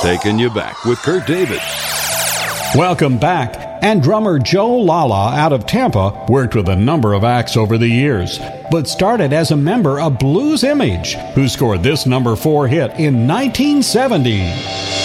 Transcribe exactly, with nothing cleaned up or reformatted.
taking you back with Kurt David. Welcome back. And drummer Joe Lala out of Tampa worked with a number of acts over the years, but started as a member of Blues Image, who scored this number four hit in nineteen seventy.